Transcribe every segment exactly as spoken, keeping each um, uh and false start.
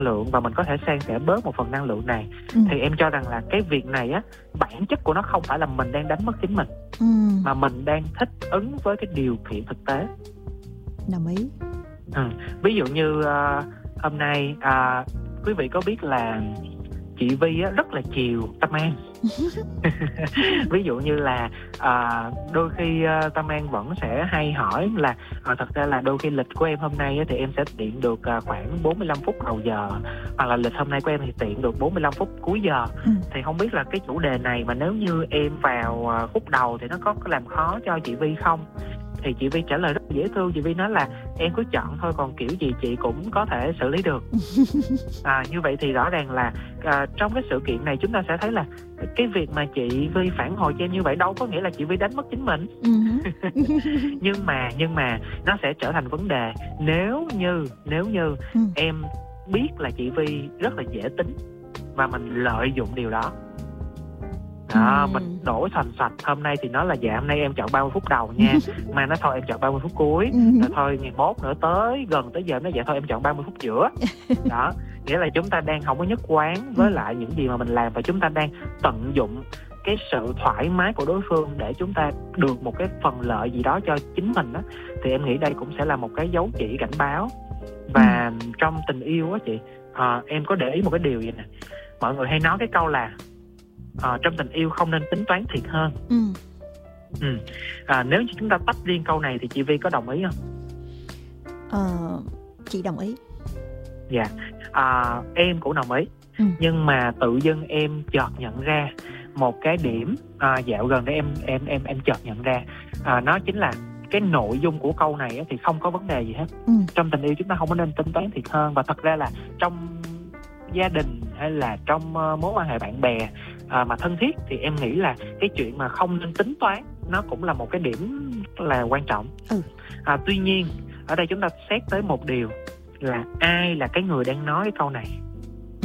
lượng và mình có thể san sẻ bớt một phần năng lượng này, ừ. thì em cho rằng là cái việc này á, bản chất của nó không phải là mình đang đánh mất chính mình, ừ. mà mình đang thích ứng với cái điều kiện thực tế. Đồng ý. ừ. Ví dụ như uh, hôm nay uh, quý vị có biết là chị Vi á, rất là chiều Tâm An. Ví dụ như là à, đôi khi uh, Tâm An vẫn sẽ hay hỏi là à, thật ra là đôi khi lịch của em hôm nay á, thì em sẽ tiện được à, khoảng bốn mươi lăm phút đầu giờ, hoặc là lịch hôm nay của em thì tiện được bốn mươi lăm phút cuối giờ. ừ. Thì không biết là cái chủ đề này mà nếu như em vào à, phút đầu thì nó có làm khó cho chị Vi không? Thì chị Vi trả lời rất dễ thương. Chị Vi nói là em cứ chọn thôi, còn kiểu gì chị cũng có thể xử lý được. à, Như vậy thì rõ ràng là à, trong cái sự kiện này chúng ta sẽ thấy là cái việc mà chị Vi phản hồi cho em như vậy đâu có nghĩa là chị Vi đánh mất chính mình. nhưng mà nhưng mà nó sẽ trở thành vấn đề nếu như nếu như ừ. em biết là chị Vi rất là dễ tính và mình lợi dụng điều đó. Đó, ừ. mình đổ xoành xoạch. Hôm nay thì nó là dạ hôm nay em chọn ba mươi phút đầu nha, mà nó thôi em chọn ba mươi phút cuối, ừ. rồi thôi ngày mốt nữa tới gần tới giờ nó dạ thôi em chọn ba mươi phút giữa. Đó, nghĩa là chúng ta đang không có nhất quán với lại những gì mà mình làm, và chúng ta đang tận dụng cái sự thoải mái của đối phương để chúng ta được một cái phần lợi gì đó cho chính mình á. Thì em nghĩ đây cũng sẽ là một cái dấu chỉ cảnh báo. Và ừ. trong tình yêu á chị, à, em có để ý một cái điều gì nè, mọi người hay nói cái câu là À, trong tình yêu không nên tính toán thiệt hơn. ừ. Ừ. À, nếu như chúng ta tách riêng câu này thì chị Vi có đồng ý không? Ờ, chị đồng ý. Dạ, à, em cũng đồng ý. ừ. Nhưng mà tự dưng em chợt nhận ra một cái điểm à, dạo gần đây em em em em chợt nhận ra, à, nó chính là cái nội dung của câu này á, thì không có vấn đề gì hết. ừ. Trong tình yêu chúng ta không có nên tính toán thiệt hơn. Và thật ra là trong gia đình hay là trong uh, mối quan hệ bạn bè à, mà thân thiết thì em nghĩ là cái chuyện mà không nên tính toán nó cũng là một cái điểm là quan trọng. ừ. à, Tuy nhiên ở đây chúng ta xét tới một điều là ai là cái người đang nói cái câu này. ừ.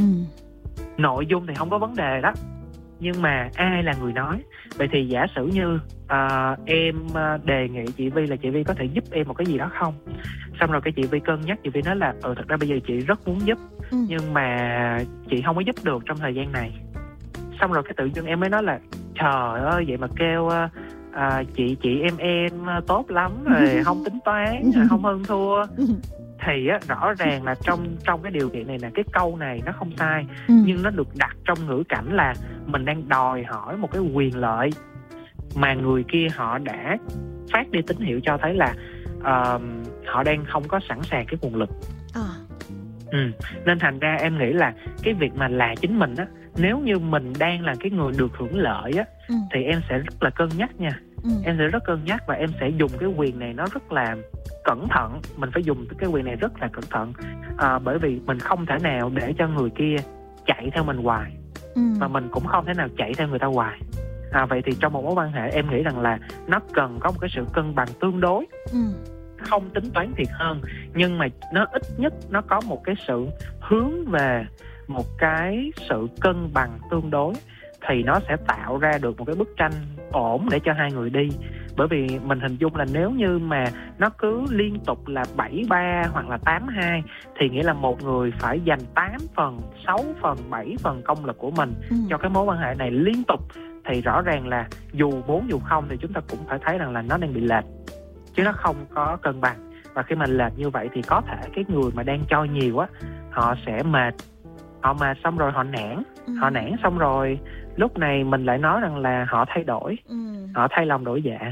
Nội dung thì không có vấn đề đó, nhưng mà ai là người nói. Vậy thì giả sử như à, em đề nghị chị Vi là chị Vi có thể giúp em một cái gì đó không, xong rồi cái chị Vi cân nhắc, chị Vi nói là ừ thật ra bây giờ chị rất muốn giúp, ừ. nhưng mà chị không có giúp được trong thời gian này. Xong rồi cái tự dưng em mới nói là trời ơi vậy mà kêu à, chị chị em em tốt lắm rồi không tính toán, không hơn thua. Thì á, rõ ràng là trong trong cái điều kiện này nè, cái câu này nó không sai, ừ. nhưng nó được đặt trong ngữ cảnh là mình đang đòi hỏi một cái quyền lợi mà người kia họ đã phát đi tín hiệu cho thấy là uh, họ đang không có sẵn sàng cái nguồn lực. à. ừ. Nên thành ra em nghĩ là cái việc mà là chính mình á, nếu như mình đang là cái người được hưởng lợi á, ừ. thì em sẽ rất là cân nhắc nha. ừ. Em sẽ rất cân nhắc và em sẽ dùng cái quyền này nó rất là cẩn thận. Mình phải dùng cái quyền này rất là cẩn thận, à, bởi vì mình không thể nào để cho người kia chạy theo mình hoài, ừ. và mình cũng không thể nào chạy theo người ta hoài. à, Vậy thì trong một mối quan hệ em nghĩ rằng là nó cần có một cái sự cân bằng tương đối. ừ. Không tính toán thiệt hơn, nhưng mà nó ít nhất nó có một cái sự hướng về một cái sự cân bằng tương đối, thì nó sẽ tạo ra được một cái bức tranh ổn để cho hai người đi. Bởi vì mình hình dung là nếu như mà nó cứ liên tục là bảy ba hoặc là tám hai thì nghĩa là một người phải dành tám phần, sáu phần, bảy phần công lực của mình ừ. cho cái mối quan hệ này liên tục. Thì rõ ràng là dù muốn dù không thì chúng ta cũng phải thấy rằng là nó đang bị lệch, chứ nó không có cân bằng. Và khi mà lệch như vậy thì có thể cái người mà đang cho nhiều á, họ sẽ mệt. Họ mệt xong rồi họ nản. ừ. Họ nản xong rồi lúc này mình lại nói rằng là họ thay đổi. ừ. Họ thay lòng đổi dạ.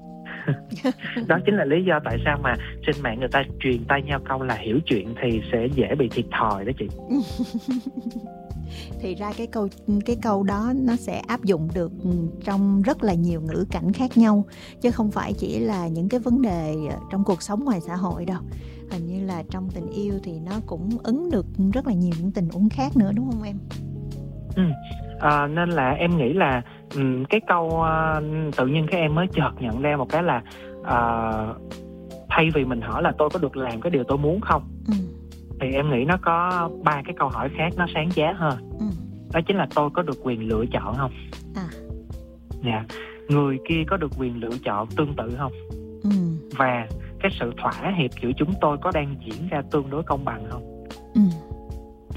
Đó chính là lý do tại sao mà trên mạng người ta truyền tay nhau câu là hiểu chuyện thì sẽ dễ bị thiệt thòi đó chị. Thì ra cái câu cái câu đó nó sẽ áp dụng được trong rất là nhiều ngữ cảnh khác nhau, chứ không phải chỉ là những cái vấn đề trong cuộc sống ngoài xã hội đâu. Hình như là trong tình yêu thì nó cũng ứng được rất là nhiều những tình huống khác nữa, đúng không em? Ừ. À, nên là em nghĩ là um, cái câu uh, tự nhiên các em mới chợt nhận ra một cái là uh, thay vì mình hỏi là tôi có được làm cái điều tôi muốn không, ừ. thì em nghĩ nó có ba cái câu hỏi khác nó sáng giá hơn. ừ. Đó chính là tôi có được quyền lựa chọn không? À. Dạ. Người kia có được quyền lựa chọn tương tự không? ừ. Và cái sự thỏa hiệp giữa chúng tôi có đang diễn ra tương đối công bằng không?